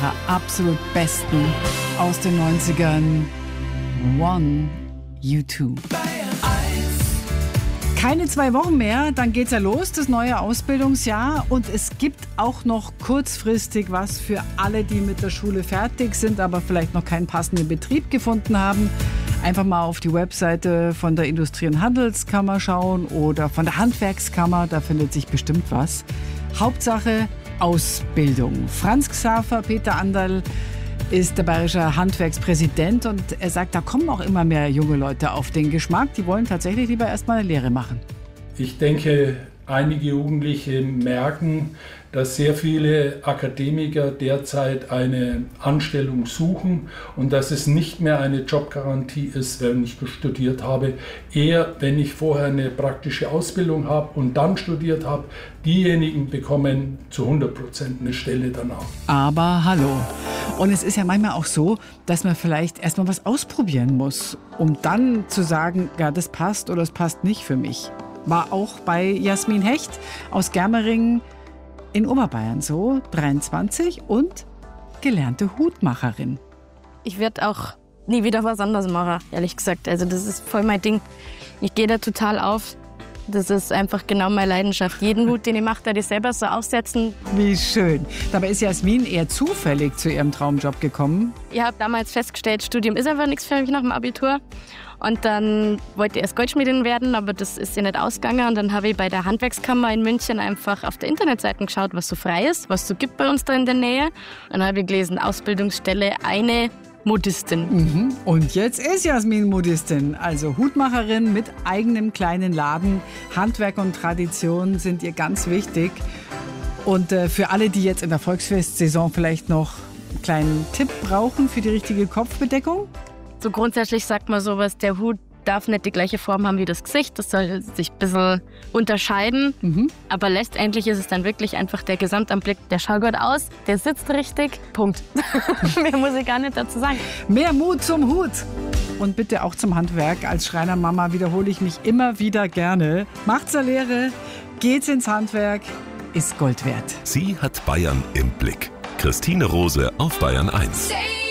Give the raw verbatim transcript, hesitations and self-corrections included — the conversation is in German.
ihrer absolut besten aus den neunzigern. One, U zwei. Keine zwei Wochen mehr, dann geht's ja los, das neue Ausbildungsjahr. Und es gibt auch noch kurzfristig was für alle, die mit der Schule fertig sind, aber vielleicht noch keinen passenden Betrieb gefunden haben. Einfach mal auf die Webseite von der Industrie- und Handelskammer schauen oder von der Handwerkskammer, da findet sich bestimmt was. Hauptsache Ausbildung. Franz Xaver Peter Anderl ist der bayerische Handwerkspräsident und er sagt, da kommen auch immer mehr junge Leute auf den Geschmack. Die wollen tatsächlich lieber erstmal eine Lehre machen. Ich denke, einige Jugendliche merken, dass sehr viele Akademiker derzeit eine Anstellung suchen und dass es nicht mehr eine Jobgarantie ist, wenn ich studiert habe. Eher, wenn ich vorher eine praktische Ausbildung habe und dann studiert habe, diejenigen bekommen zu hundert Prozent eine Stelle danach. Aber hallo. Und es ist ja manchmal auch so, dass man vielleicht erstmal was ausprobieren muss, um dann zu sagen, ja, das passt oder es passt nicht für mich. War auch bei Jasmin Hecht aus Germeringen in Oberbayern so, dreiundzwanzig und gelernte Hutmacherin. Ich werde auch nie wieder was anderes machen, ehrlich gesagt. Also das ist voll mein Ding. Ich gehe da total auf. Das ist einfach genau meine Leidenschaft. Jeden Hut, den ich mache, werde ich selber so aufsetzen. Wie schön. Dabei ist Jasmin eher zufällig zu ihrem Traumjob gekommen. Ich habe damals festgestellt, Studium ist einfach nichts für mich nach dem Abitur. Und dann wollte ich erst Goldschmiedin werden, aber das ist ja nicht ausgegangen. Und dann habe ich bei der Handwerkskammer in München einfach auf der Internetseite geschaut, was so frei ist, was so gibt bei uns da in der Nähe. Und dann habe ich gelesen, Ausbildungsstelle, eine Modistin. Mhm. Und jetzt ist Jasmin Modistin, also Hutmacherin mit eigenem kleinen Laden. Handwerk und Tradition sind ihr ganz wichtig. Und äh, für alle, die jetzt in der Volksfestsaison vielleicht noch einen kleinen Tipp brauchen für die richtige Kopfbedeckung? So grundsätzlich sagt man sowas, der Hut darf nicht die gleiche Form haben wie das Gesicht. Das soll sich ein bisschen unterscheiden. Mhm. Aber letztendlich ist es dann wirklich einfach der Gesamtanblick. Der schaut gut aus, der sitzt richtig. Punkt. Mehr muss ich gar nicht dazu sagen. Mehr Mut zum Hut. Und bitte auch zum Handwerk. Als Schreinermama wiederhole ich mich immer wieder gerne. Macht's eine Lehre, geht's ins Handwerk, ist Gold wert. Sie hat Bayern im Blick. Christine Rose auf Bayern eins.